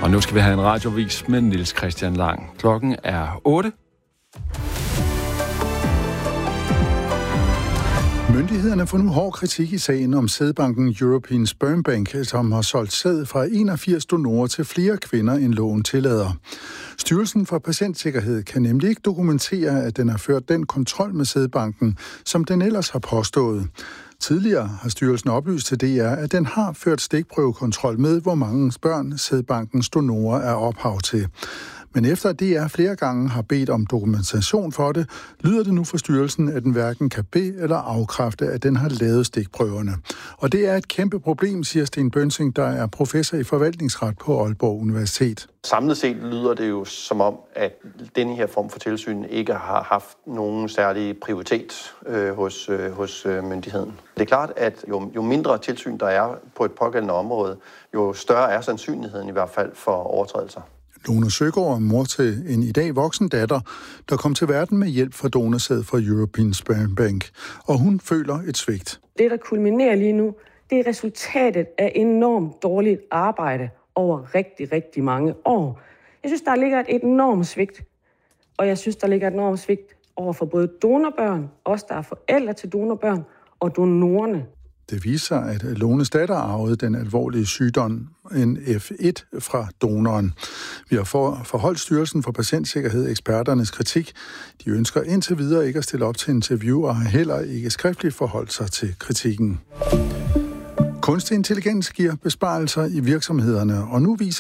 Og nu skal vi have en radiovis med Niels Christian Lang. Klokken er 8. Myndighederne får nu hård kritik i sagen om sædbanken European Sperm Bank, som har solgt sæd fra 81 donorer til flere kvinder, end loven tillader. Styrelsen for Patientsikkerhed kan nemlig ikke dokumentere, at den har ført den kontrol med sædbanken, som den ellers har påstået. Tidligere har styrelsen oplyst til DR, at den har ført stikprøvekontrol med, hvor mange børn sædbankens donorer er ophav til. Men efter at DR flere gange har bedt om dokumentation for det, lyder det nu fra styrelsen, at den hverken kan bede eller afkræfte, at den har lavet stikprøverne. Og det er et kæmpe problem, siger Sten Bønsing, der er professor i forvaltningsret på Aalborg Universitet. Samlet set lyder det jo som om, at denne her form for tilsyn ikke har haft nogen særlig prioritet hos myndigheden. Det er klart, at jo mindre tilsyn der er på et pågældende område, jo større er sandsynligheden i hvert fald for overtrædelser. Lone Søgaard er mor til en i dag voksen datter, der kom til verden med hjælp fra donorsæd fra European Sperm Bank, og hun føler et svigt. Det, der kulminerer lige nu, det er resultatet af enormt dårligt arbejde over rigtig, rigtig mange år. Jeg synes, der ligger et enormt svigt, og jeg synes, der ligger et enormt svigt over for både donorbørn, os der er forældre til donorbørn, og donorerne. Det viser, at Lones datter arvede den alvorlige sygdom NF1 fra donoren. Vi har forholdt Styrelsen for Patientsikkerhed eksperternes kritik. De ønsker indtil videre ikke at stille op til interview og har heller ikke skriftligt forholdt sig til kritikken. Kunstig intelligens giver besparelser i virksomhederne, og nu viser